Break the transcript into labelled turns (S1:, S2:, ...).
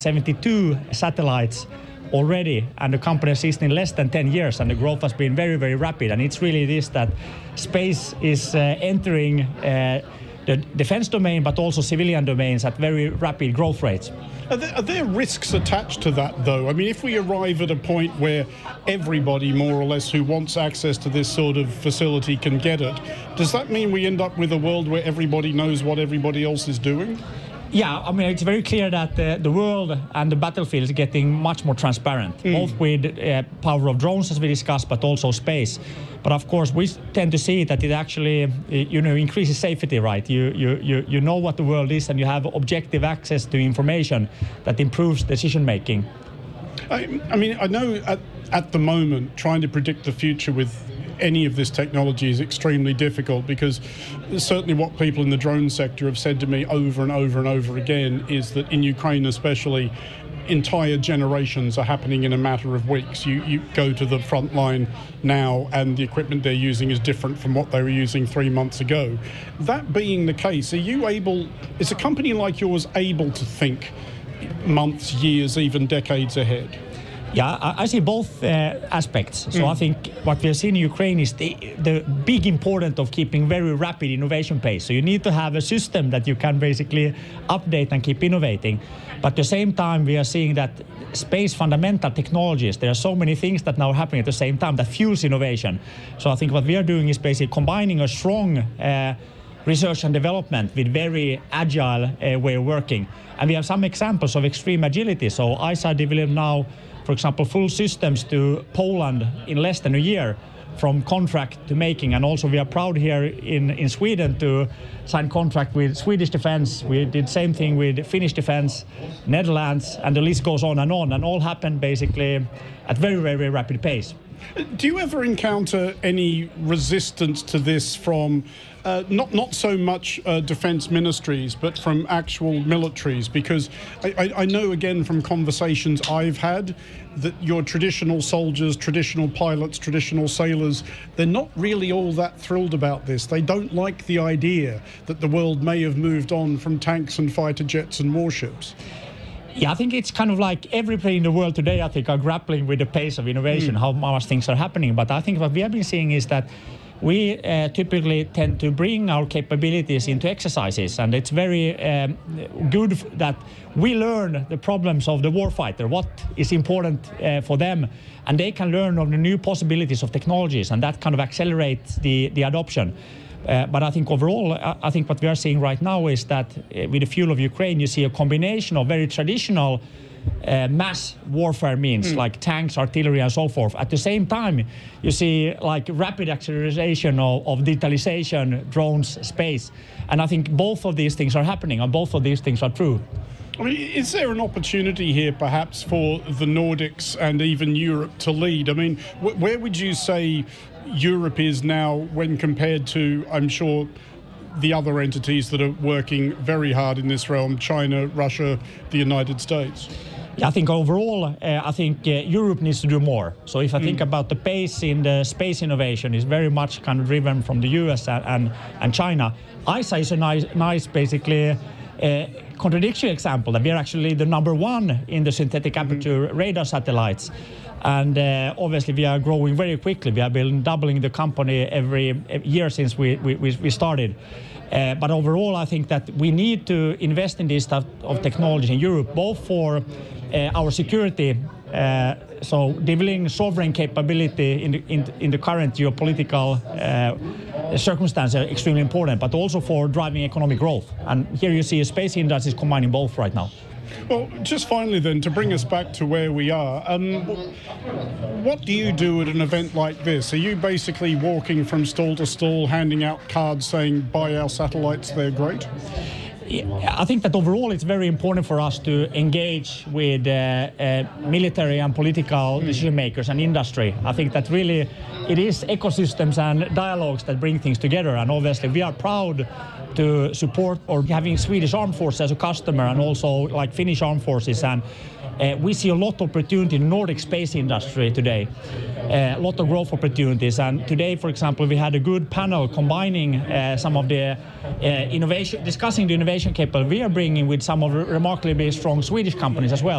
S1: 72 satellites already, and the company exists in less than 10 years, and the growth has been very, very rapid. And it's really this that space is entering the defense domain, but also civilian domains at very rapid growth rates.
S2: Are there risks attached to that, though? I mean, if we arrive at a point where everybody, more or less, who wants access to this sort of facility can get it, does that mean we end up with a world where everybody knows what everybody else is doing?
S1: Yeah, I mean, it's very clear that the world and the battlefield is getting much more transparent, both with power of drones, as we discussed, but also space. But of course, we tend to see that it actually, increases safety, right? You know what the world is, and you have objective access to information that improves decision making.
S2: I mean, I know at the moment, trying to predict the future with any of this technology is extremely difficult, because certainly what people in the drone sector have said to me over and over and over again is that in Ukraine especially, entire generations are happening in a matter of weeks. You go to the front line now and the equipment they're using is different from what they were using 3 months ago. That being the case, is a company like yours able to think months, years, even decades ahead?
S1: Yeah, I see both aspects. So I think what we have seen in Ukraine is the big importance of keeping very rapid innovation pace. So you need to have a system that you can basically update and keep innovating. But at the same time, we are seeing that space fundamental technologies, there are so many things that now are happening at the same time that fuels innovation. So I think what we are doing is basically combining a strong research and development with very agile way of working. And we have some examples of extreme agility. So ICEYE developed now, for example, full systems to Poland in less than a year, from contract to making. And also we are proud here in Sweden to sign contract with Swedish Defense. We did same thing with Finnish Defense, Netherlands, and the list goes on. And all happened basically at very, very rapid pace.
S2: Do you ever encounter any resistance to this from not so much defence ministries, but from actual militaries? Because I know, again, from conversations I've had, that your traditional soldiers, traditional pilots, traditional sailors, they're not really all that thrilled about this. They don't like the idea that the world may have moved on from tanks and fighter jets and warships.
S1: Yeah, I think it's kind of like everybody in the world today, I think, are grappling with the pace of innovation, how much things are happening. But I think what we have been seeing is that we typically tend to bring our capabilities into exercises, and it's very good that we learn the problems of the warfighter, what is important for them, and they can learn of the new possibilities of technologies, and that kind of accelerates the adoption. But I think overall, I think what we are seeing right now is that with the fuel of Ukraine, you see a combination of very traditional mass warfare means like tanks, artillery, and so forth. At the same time, you see like rapid acceleration of digitalization, drones, space. And I think both of these things are happening, and both of these things are true.
S2: I mean, is there an opportunity here perhaps for the Nordics and even Europe to lead? I mean, where would you say Europe is now when compared to, I'm sure, the other entities that are working very hard in this realm, China, Russia, the United States?
S1: Yeah, I think overall, Europe needs to do more. So if I think about the pace in the space innovation is very much kind of driven from the US and China. ICEYE is a nice basically contradictory example that we are actually the number one in the synthetic aperture radar satellites. And obviously we are growing very quickly. We have been doubling the company every year since we started. But overall, I think that we need to invest in this type of technology in Europe, both for our security, so developing sovereign capability in the current geopolitical circumstances are extremely important, but also for driving economic growth. And here you see a space industry is combining both right now.
S2: Well, just finally then, to bring us back to where we are, what do you do at an event like this? Are you basically walking from stall to stall, handing out cards saying, buy our satellites, they're great?
S1: I think that overall it's very important for us to engage with military and political decision makers and industry. I think that really it is ecosystems and dialogues that bring things together, and obviously we are proud to support or having Swedish Armed Forces as a customer, and also like Finnish Armed Forces, and we see a lot of opportunity in the Nordic space industry today, a lot of growth opportunities. And today, for example, we had a good panel combining some of the innovation, discussing the innovation capability we are bringing with some of the remarkably strong Swedish companies as well.